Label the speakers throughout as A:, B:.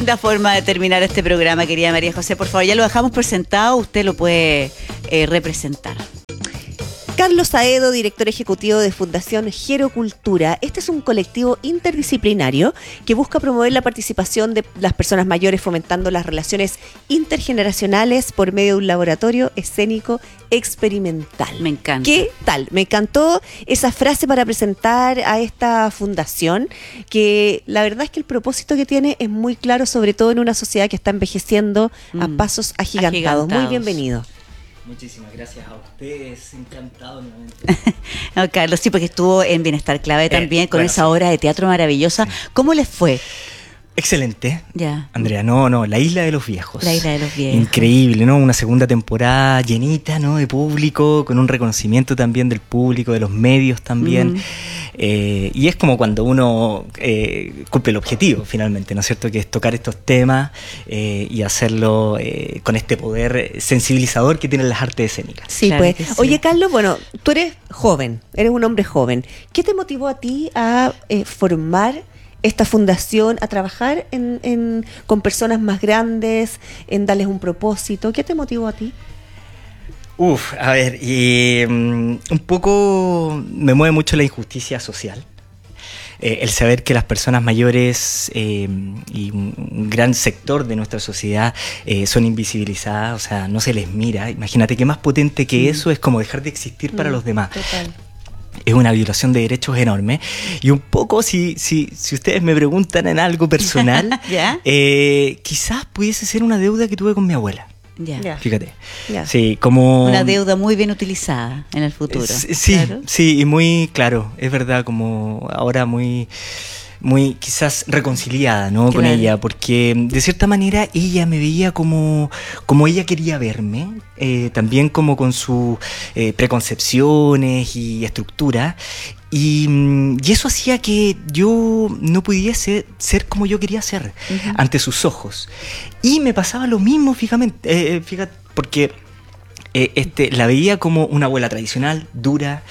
A: linda forma de terminar este programa, querida María José. Por favor, ya lo dejamos presentado, usted lo puede representar.
B: Carlos Aedo, director ejecutivo de Fundación Gerocultura. Este es un colectivo interdisciplinario que busca promover la participación de las personas mayores, fomentando las relaciones intergeneracionales por medio de un laboratorio escénico experimental.
A: Me encanta.
B: ¿Qué tal? Me encantó esa frase para presentar a esta fundación, que la verdad es que el propósito que tiene es muy claro, sobre todo en una sociedad que está envejeciendo a pasos agigantados. Muy bienvenido.
C: Muchísimas gracias a ustedes, encantado nuevamente.
A: No, Carlos, sí, porque estuvo en Bienestar Clave también con esa obra de teatro maravillosa. Sí. ¿Cómo les fue?
C: Excelente.
A: Ya.
C: Andrea, no, La Isla de los Viejos.
A: La Isla de los Viejos.
C: Increíble, ¿no? Una segunda temporada llenita, ¿no? De público, con un reconocimiento también del público, de los medios también. Y es como cuando uno cumple el objetivo, finalmente, ¿no es cierto? Que es tocar estos temas y hacerlo con este poder sensibilizador que tienen las artes escénicas.
B: Sí, claro, pues. Sí. Oye, Carlos, bueno, tú eres joven, eres un hombre joven. ¿Qué te motivó a ti a formar esta fundación, a trabajar con personas más grandes, en darles un propósito? ¿Qué te motivó a ti?
C: A ver, un poco me mueve mucho la injusticia social. El saber que las personas mayores y un gran sector de nuestra sociedad son invisibilizadas, o sea, no se les mira. Imagínate qué más potente que eso es como dejar de existir para los demás.
B: Total.
C: Es una violación de derechos enorme. Y un poco, si ustedes me preguntan en algo personal, quizás pudiese ser una deuda que tuve con mi abuela.
A: Ya.
C: Fíjate.
B: Ya.
C: Sí, como
A: una deuda muy bien utilizada en el futuro.
C: Sí, claro. Sí, y muy claro, es verdad, como ahora muy quizás reconciliada, ¿no? Claro. Con ella, porque de cierta manera ella me veía como ella quería verme, también como con sus preconcepciones y estructuras. Y eso hacía que yo no pudiese ser como yo quería ser ante sus ojos. Y me pasaba lo mismo, fíjate, porque la veía como una abuela tradicional, dura,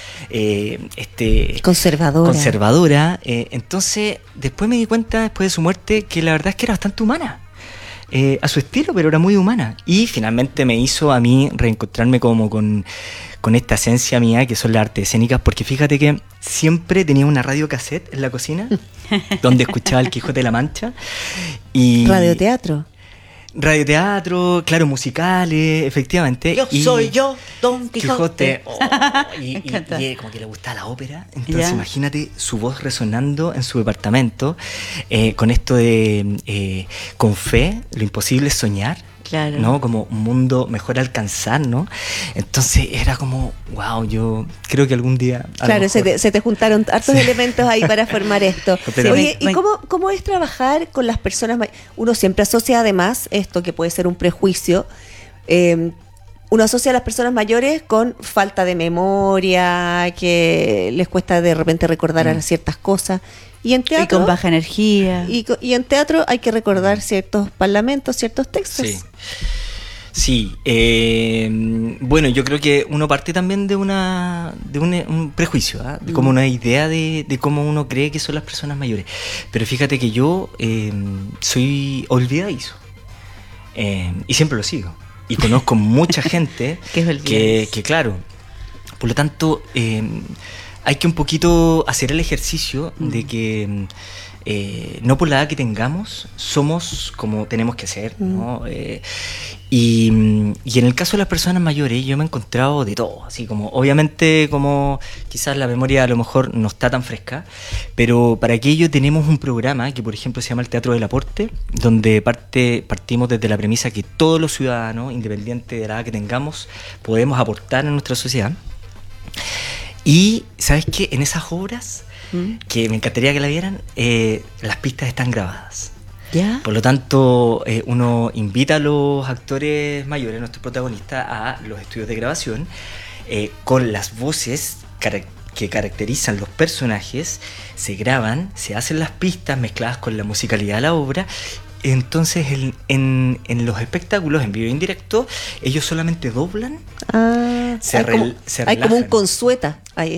C: conservadora. Entonces, después me di cuenta, después de su muerte, que la verdad es que era bastante humana. A su estilo, pero era muy humana. Y finalmente me hizo a mí reencontrarme como con esta esencia mía, que son las artes escénicas, porque fíjate que siempre tenía una radio cassette en la cocina, donde escuchaba El Quijote de la Mancha. Y radioteatro, claro, musicales, efectivamente.
A: Soy yo, Don Quijote.
C: Y como que le gustaba la ópera. Entonces imagínate su voz resonando en su departamento, con esto de con fe, lo imposible es soñar.
A: Claro.
C: ¿No? Como un mundo mejor alcanzar, ¿no? Entonces era como, wow, yo creo que algún día...
B: Claro, se te juntaron hartos elementos ahí para formar esto. Oye, ¿y cómo es trabajar con las personas mayores? Uno siempre asocia además esto, que puede ser un prejuicio, uno asocia a las personas mayores con falta de memoria, que les cuesta de repente recordar ciertas cosas. Y en teatro,
A: y con baja energía.
B: Y en teatro hay que recordar ciertos parlamentos, ciertos textos.
C: Sí. Bueno, yo creo que uno parte también de un prejuicio, de como una idea de cómo uno cree que son las personas mayores. Pero fíjate que yo soy olvidadizo. Y siempre lo sigo. Y conozco mucha gente que claro, por lo tanto... hay que un poquito hacer el ejercicio de que no por la edad que tengamos somos como tenemos que ser, ¿no? Y en el caso de las personas mayores yo me he encontrado de todo, así como obviamente como quizás la memoria a lo mejor no está tan fresca, pero para aquello tenemos un programa que por ejemplo se llama el Teatro del Aporte, donde partimos desde la premisa que todos los ciudadanos, independiente de la edad que tengamos, podemos aportar a nuestra sociedad. Y, ¿sabes qué? En esas obras, que me encantaría que la vieran, las pistas están grabadas.
B: ¿Ya?
C: Por lo tanto, uno invita a los actores mayores, nuestros protagonistas, a los estudios de grabación, con las voces que caracterizan los personajes, se graban, se hacen las pistas mezcladas con la musicalidad de la obra. Entonces en los espectáculos en vivo e indirecto ellos solamente doblan,
B: hay como un consueta ahí.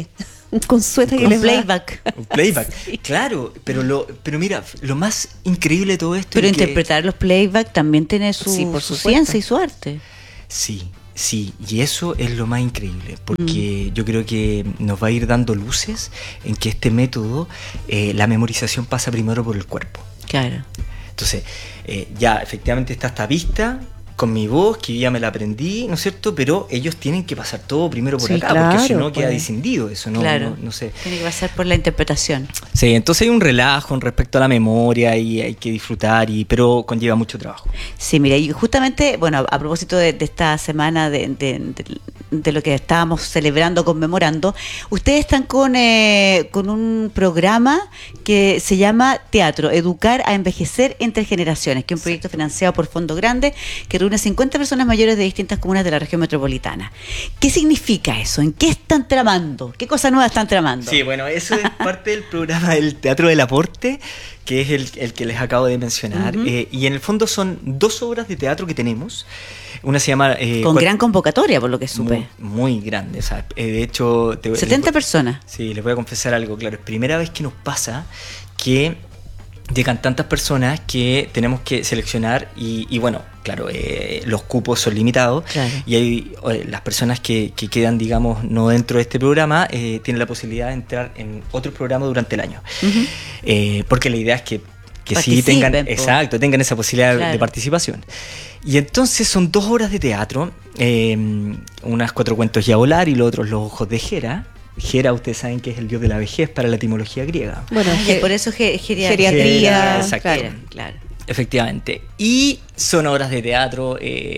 B: Un consuelo que
A: un
B: les
A: playback.
C: Un playback, sí. Claro, pero mira, lo más increíble de todo esto
A: pero
C: es
A: interpretar los playback también tiene su ciencia y su arte.
C: Sí, y eso es lo más increíble, porque yo creo que nos va a ir dando luces en que este método, la memorización pasa primero por el cuerpo.
A: Claro.
C: Entonces, ya efectivamente está esta vista con mi voz, que ya me la aprendí, ¿no es cierto? Pero ellos tienen que pasar todo primero por acá, claro, porque si no queda descendido eso, ¿no?
A: Claro,
C: no sé.
A: Tiene que pasar por la interpretación.
C: Sí, entonces hay un relajo en respecto a la memoria y hay que disfrutar, pero conlleva mucho trabajo.
A: Sí, mira, y justamente, bueno, a propósito de esta semana de lo que estábamos celebrando, conmemorando, ustedes están con un programa que se llama Teatro, Educar a Envejecer entre Generaciones, que es un proyecto financiado por Fondo Grande, que reúne 50 personas mayores de distintas comunas de la región metropolitana. ¿Qué significa eso? ¿En qué están tramando? ¿Qué cosas nuevas están tramando?
C: Sí, bueno, eso es parte del programa del Teatro del Aporte, que es el que les acabo de mencionar. Y en el fondo son 2 obras de teatro que tenemos. Una se llama...
A: con gran convocatoria, por lo que supe.
C: Muy grande. O sea, de hecho...
A: 70 personas.
C: Sí, les voy a confesar algo, claro. Es primera vez que nos pasa que llegan tantas personas que tenemos que seleccionar y bueno, claro, los cupos son limitados, claro. Y hay las personas que quedan, digamos, no dentro de este programa, tienen la posibilidad de entrar en otro programa durante el año. Porque la idea es que sí tengan, tengan esa posibilidad, claro, de participación. Y entonces son 2 obras de teatro, unas 4 cuentos y a volar y los otros Los ojos de Hera. Hera, ustedes saben que es el dios de la vejez para la etimología griega.
A: Bueno, por eso geriatría.
C: Exacto.
A: Claro.
C: Efectivamente. Y son obras de teatro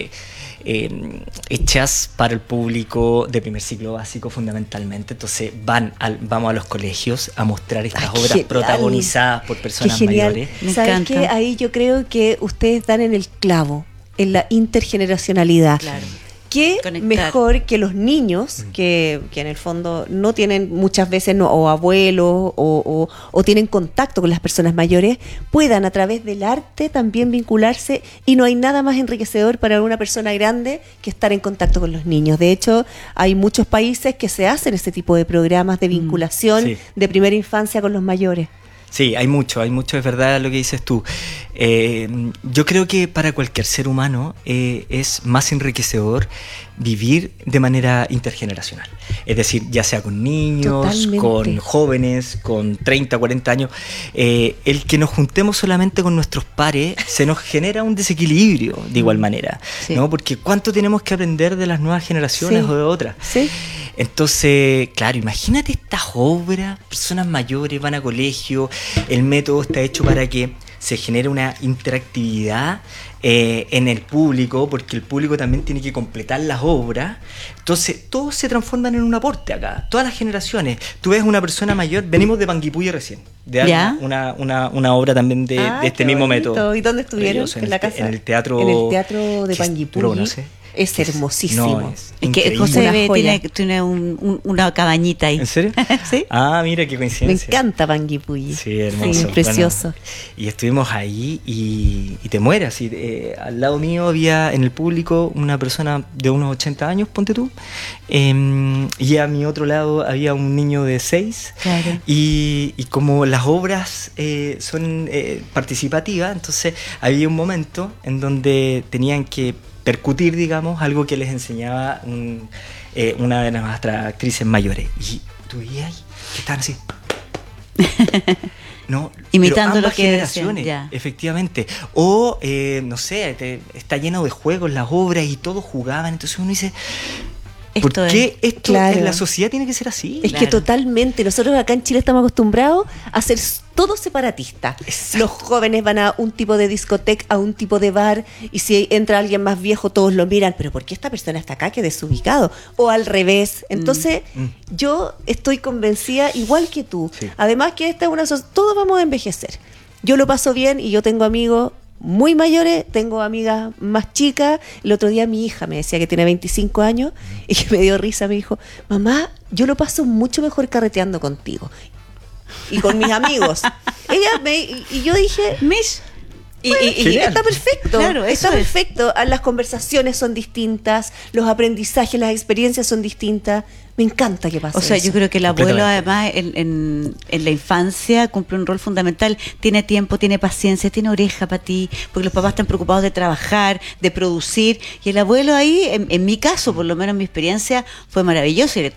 C: hechas para el público de primer ciclo básico fundamentalmente. Entonces vamos a los colegios a mostrar estas obras genial, protagonizadas por personas mayores.
B: ¿Saben qué? Ahí yo creo que ustedes dan en el clavo, en la intergeneracionalidad.
A: Claro.
B: ¿Qué mejor que los niños que en el fondo no tienen muchas veces o abuelos o tienen contacto con las personas mayores, puedan a través del arte también vincularse? Y no hay nada más enriquecedor para una persona grande que estar en contacto con los niños. De hecho, hay muchos países que se hacen este tipo de programas de vinculación de primera infancia con los mayores.
C: Sí, hay mucho, es verdad lo que dices tú. Yo creo que para cualquier ser humano es más enriquecedor vivir de manera intergeneracional. Es decir, ya sea con niños, totalmente, con jóvenes, con 30, 40 años. El que nos juntemos solamente con nuestros pares se nos genera un desequilibrio de igual manera, ¿no? Porque ¿cuánto tenemos que aprender de las nuevas generaciones o de otras? Sí. Entonces, claro, imagínate estas obras, personas mayores van a colegio, el método está hecho para que se genere una interactividad en el público, porque el público también tiene que completar las obras. Entonces, todos se transforman en un aporte acá, todas las generaciones. Tú ves una persona mayor, venimos de Panguipulli recién, de una obra también de este mismo método.
B: ¿Y dónde estuvieron? ¿En la casa?
C: En el teatro
B: de Panguipulli. ¿Tú lo conoces? Es hermosísimo.
C: No, es
A: que José tiene una cabañita ahí.
C: ¿En serio?
A: ¿Sí?
C: Ah, mira qué coincidencia.
B: Me encanta Panguipulli.
C: Sí, hermoso.
B: Sí, precioso.
C: Bueno, y estuvimos ahí y te mueras. Al lado mío había en el público una persona de unos 80 años, ponte tú. Y a mi otro lado había un niño de 6.
A: Claro.
C: Y como las obras son participativas, entonces había un momento en donde tenían que percutir, digamos, algo que les enseñaba una de nuestras actrices mayores. Y tú veías que estaban así. ¿No?
A: Imitando lo que
C: generaciones, decían, efectivamente. O, no sé, está lleno de juegos, las obras, y todos jugaban. Entonces uno dice, ¿por qué esto en la sociedad tiene que ser así?
B: Es que totalmente. Nosotros acá en Chile estamos acostumbrados a ser todos separatistas. Exacto. Los jóvenes van a un tipo de discoteca, a un tipo de bar, y si entra alguien más viejo todos lo miran, pero ¿por qué esta persona está acá? Qué desubicado. O al revés. Entonces yo estoy convencida, igual que tú, además que esta es una sociedad, todos vamos a envejecer. Yo lo paso bien y yo tengo amigos muy mayores, tengo amigas más chicas. El otro día mi hija me decía que tiene 25 años y que me dio risa, me dijo, mamá, yo lo paso mucho mejor carreteando contigo y con mis amigos. Y yo dije, y está perfecto, claro, está perfecto. Las conversaciones son distintas, los aprendizajes, las experiencias son distintas. Me encanta que pase.
A: O sea,
B: eso.
A: yo creo que el abuelo además en la infancia cumple un rol fundamental. Tiene tiempo, tiene paciencia, tiene oreja para ti, porque los papás están preocupados de trabajar, de producir, y el abuelo ahí, en mi caso, por lo menos en mi experiencia, fue maravilloso. Y